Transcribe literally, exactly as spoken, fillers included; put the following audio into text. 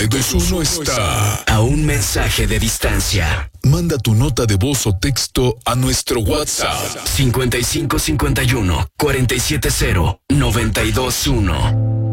y dos uno está a un mensaje de distancia. Manda tu nota de voz o texto a nuestro WhatsApp cincuenta y cinco cincuenta y uno cuarenta y siete cero noventa y dos uno.